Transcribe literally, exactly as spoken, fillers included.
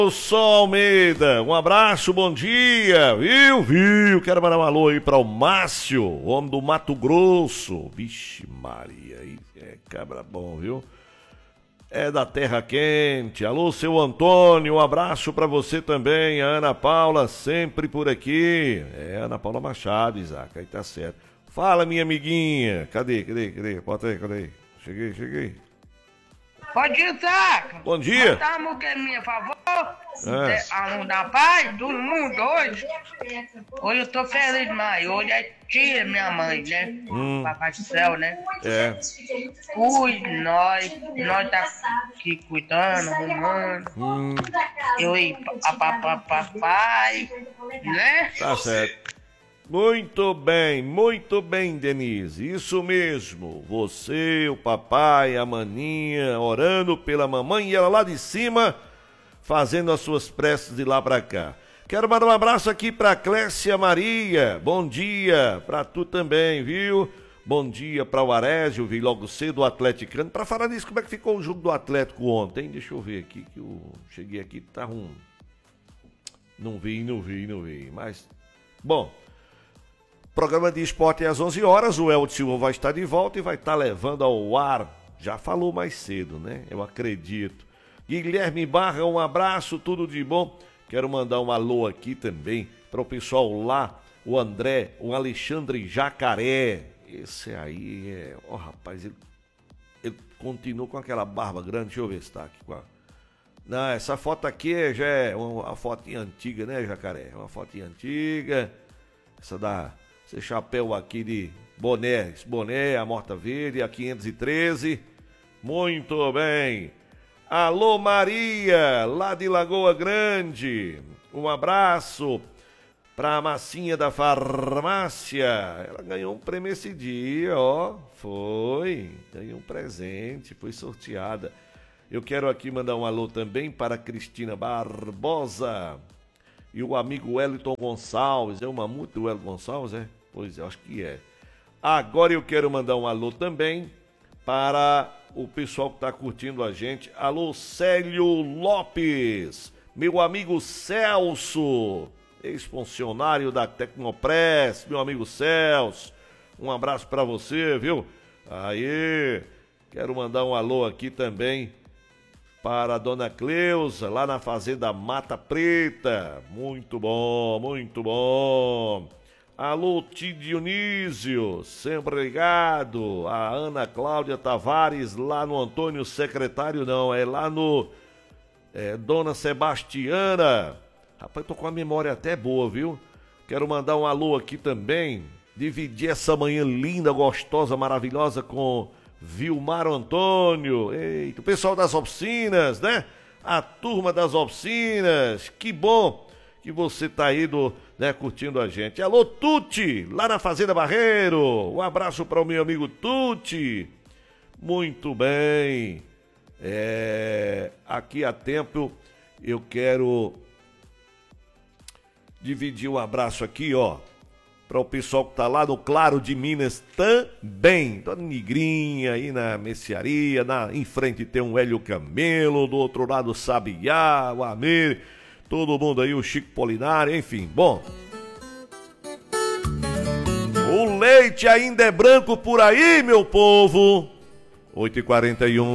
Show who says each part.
Speaker 1: Sol Almeida, um abraço, bom dia, viu, viu, quero mandar um alô aí para o Márcio, homem do Mato Grosso, vixe Maria, aí é cabra bom, viu, é da terra quente, alô seu Antônio, um abraço para você também, a Ana Paula, sempre por aqui, é Ana Paula Machado, Isaac, aí tá certo, fala minha amiguinha, cadê, cadê, cadê, bota aí, cadê, cheguei, cheguei.
Speaker 2: Bom dia, Isaac.
Speaker 1: Bom dia.
Speaker 2: Botar a música minha, por favor.
Speaker 1: É.
Speaker 2: Aluno da paz, todo mundo hoje. Hoje eu tô feliz demais. Hoje é tia minha mãe, né?
Speaker 1: Hum.
Speaker 2: Papai do céu, né?
Speaker 1: É.
Speaker 2: Cuide, nós. Nós tá aqui cuidando, arrumando.
Speaker 1: Hum.
Speaker 2: Eu e a papai, né?
Speaker 1: Tá certo. Muito bem, muito bem, Denise. Isso mesmo. Você, o papai, a maninha, orando pela mamãe e ela lá de cima, fazendo as suas preces de lá pra cá. Quero mandar um abraço aqui pra Clécia Maria. Bom dia pra tu também, viu? Bom dia pra o Arésio, vi logo cedo o atleticano. Pra falar nisso, como é que ficou o jogo do Atlético ontem? Deixa eu ver aqui, que eu cheguei aqui, tá ruim. Não vi, não vi, não vi, mas... Bom... Programa de esporte às onze horas, o Elton Silva vai estar de volta e vai estar levando ao ar, já falou mais cedo, né? Eu acredito. Guilherme Barra, um abraço, tudo de bom. Quero mandar um alô aqui também para o pessoal lá, o André, o Alexandre Jacaré. Esse aí é... Ó, oh, rapaz, ele, ele continua com aquela barba grande, deixa eu ver se tá aqui com a... Não, essa foto aqui já é uma, uma fotinha antiga, né, Jacaré? Uma fotinha antiga, essa da... Esse chapéu aqui de boné, esse boné, a Morta Verde, a quinhentos e treze. Muito bem. Alô Maria, lá de Lagoa Grande. Um abraço para a Massinha da Farmácia. Ela ganhou um prêmio esse dia, ó. Foi, ganhou um presente, foi sorteada. Eu quero aqui mandar um alô também para Cristina Barbosa. E o amigo Wellington Gonçalves. É o mamute do Wellington Gonçalves, é? Pois é, acho que é. Agora eu quero mandar um alô também para o pessoal que está curtindo a gente. Alô, Célio Lopes. Meu amigo Celso, ex-funcionário da Tecnopress. Meu amigo Celso, um abraço para você, viu? Aí, quero mandar um alô aqui também para a dona Cleusa, lá na fazenda Mata Preta. Muito bom, muito bom. Alô, Tio Dionísio, sempre ligado. A Ana Cláudia Tavares, lá no Antônio Secretário, não, é lá no é, Dona Sebastiana. Rapaz, tô com a memória até boa, viu? Quero mandar um alô aqui também, dividir essa manhã linda, gostosa, maravilhosa com... Vilmar Antônio, eita, o pessoal das oficinas, né? A turma das oficinas, que bom que você tá aí do, né, curtindo a gente. Alô, Tuti, lá na Fazenda Barreiro, um abraço para o meu amigo Tuti. Muito bem, é, aqui há tempo eu quero dividir um abraço aqui, ó. Para o pessoal que tá lá no Claro de Minas também. Dona Nigrinha aí na mercearia, na, em frente tem um Hélio Camelo, do outro lado o Sabiá, o Amir, todo mundo aí, o Chico Polinário, enfim, bom. O leite ainda é branco por aí, meu povo. oito e quarenta e um.